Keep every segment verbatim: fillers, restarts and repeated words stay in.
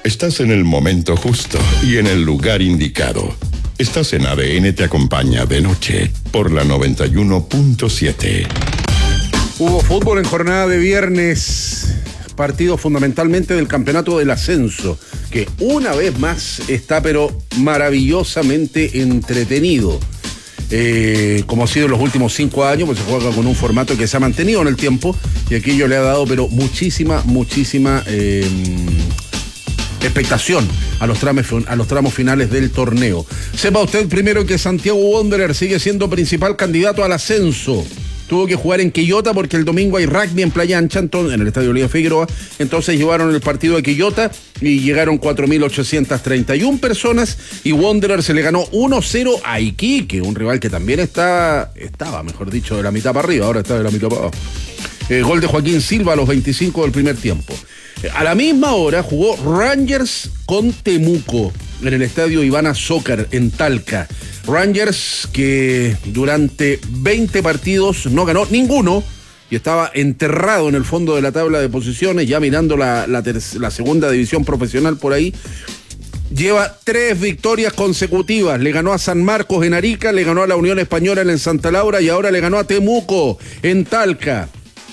Estás en el momento justo y en el lugar indicado. Estás en A D N Te Acompaña de noche por la noventa y uno punto siete. Hubo fútbol en jornada de viernes, partido fundamentalmente del campeonato del ascenso, que una vez más está pero maravillosamente entretenido. Eh, como ha sido en los últimos cinco años, pues se juega con un formato que se ha mantenido en el tiempo y aquello le ha dado pero muchísima, muchísima eh, expectación a los, tramos, a los tramos finales del torneo. Sepa usted primero que Santiago Wanderers sigue siendo principal candidato al ascenso. Tuvo que jugar en Quillota porque el domingo hay rugby en Playa Ancha, entonces, en el estadio Liga Figueroa. Entonces llevaron el partido a Quillota y llegaron cuatro mil ochocientas treinta y una personas y Wanderers se le ganó uno cero a Iquique, un rival que también está, estaba, mejor dicho, de la mitad para arriba, ahora está de la mitad para abajo. Eh, gol de Joaquín Silva a los veinticinco del primer tiempo. A la misma hora jugó Rangers con Temuco en el estadio Ivana Zócar en Talca. Rangers que durante veinte partidos no ganó ninguno y estaba enterrado en el fondo de la tabla de posiciones, ya mirando la, la, ter- la segunda división profesional por ahí. Lleva tres victorias consecutivas. Le ganó a San Marcos en Arica, le ganó a la Unión Española en Santa Laura y ahora le ganó a Temuco en Talca.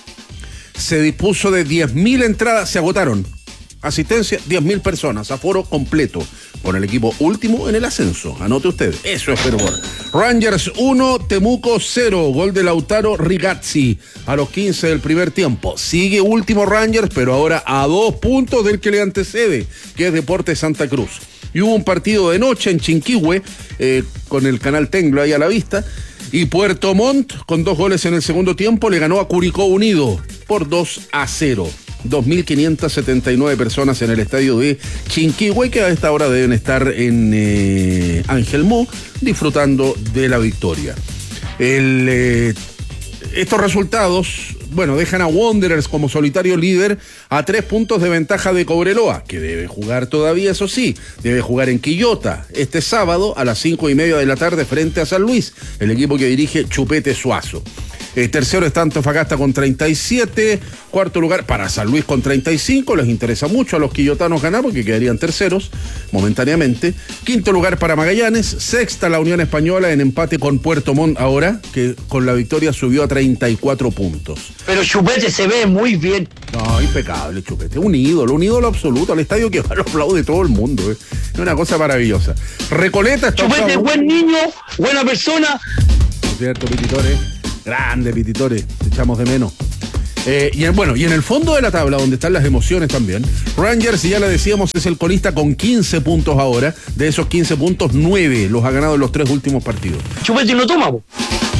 Se dispuso de diez mil entradas, se agotaron. Asistencia, diez mil personas, aforo completo, con el equipo último en el ascenso. Anote usted, eso es fervor. Rangers uno, Temuco cero, gol de Lautaro Rigazzi a los quince del primer tiempo. Sigue último Rangers, pero ahora a dos puntos del que le antecede, que es Deportes Santa Cruz. Y hubo un partido de noche en Chinquihue, eh, con el canal Tenglo ahí a la vista, y Puerto Montt, con dos goles en el segundo tiempo, le ganó a Curicó Unido por dos a cero. dos mil quinientas setenta y nueve personas en el estadio de Chinquihue, que a esta hora deben estar en eh, Ángel Mo, disfrutando de la victoria. El, eh, estos resultados, bueno, dejan a Wanderers como solitario líder a tres puntos de ventaja de Cobreloa, que debe jugar todavía, eso sí, debe jugar en Quillota este sábado a las cinco y media de la tarde frente a San Luis, el equipo que dirige Chupete Suazo. Eh, tercero está Antofagasta con treinta y siete, cuarto lugar para San Luis con treinta y cinco, les interesa mucho a los quillotanos ganar porque quedarían terceros momentáneamente. Quinto lugar para Magallanes, sexta la Unión Española en empate con Puerto Montt ahora, que con la victoria subió a treinta y cuatro puntos. Pero Chupete se ve muy bien. No, impecable Chupete, un ídolo, un ídolo absoluto, al estadio que va, lo aplaude todo el mundo, eh. Es una cosa maravillosa. Recoleta está Chupete, buen niño, buena persona. Por cierto, Pititore, grande Pititore, te echamos de menos. Eh, y en, bueno, y en el fondo de la tabla, donde están las emociones también, Rangers, ya le decíamos, es el colista con quince puntos ahora. De esos quince puntos, nueve los ha ganado en los tres últimos partidos. Chupete no toma, po.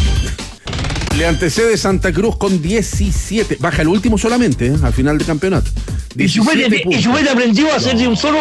Le antecede Santa Cruz con diecisiete. Baja el último solamente, ¿eh? Al final del campeonato. Y Chupete, y Chupete aprendió a hacer de un solo.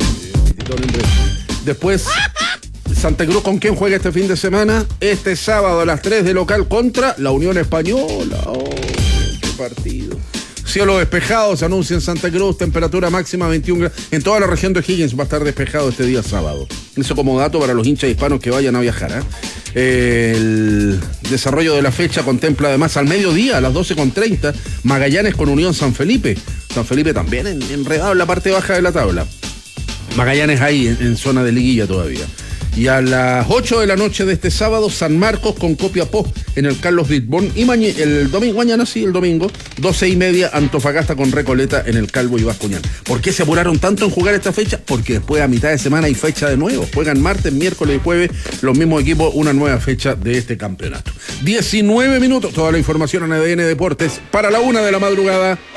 Después, Santa Cruz, ¿con quién juega este fin de semana? Este sábado a las tres de local contra la Unión Española. Oh, qué partido. Cielo despejado, se anuncia en Santa Cruz, temperatura máxima veintiún grados. En toda la región de O'Higgins va a estar despejado este día sábado. Eso como dato para los hinchas hispanos que vayan a viajar, ¿eh? El desarrollo de la fecha contempla además al mediodía, a las doce con treinta, Magallanes con Unión San Felipe. San Felipe también en, enredado en la parte baja de la tabla. Magallanes ahí en, en zona de liguilla todavía. Y a las ocho de la noche de este sábado, San Marcos con Copiapó en el Carlos Bitbón. Y mañana, el domingo, mañana sí, el domingo, doce y media, Antofagasta con Recoleta en el Calvo y Bascuñán. ¿Por qué se apuraron tanto en jugar esta fecha? Porque después a mitad de semana hay fecha de nuevo. Juegan martes, miércoles y jueves los mismos equipos, una nueva fecha de este campeonato. diecinueve minutos, toda la información en A D N Deportes para la una de la madrugada.